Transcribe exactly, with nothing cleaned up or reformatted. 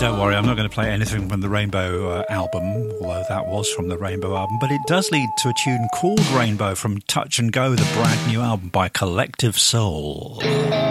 Don't worry, I'm not going to play anything from the Rainbow uh, album, although that was from the Rainbow album, but it does lead to a tune called Rainbow from Touch and Go, the brand new album by Collective Soul.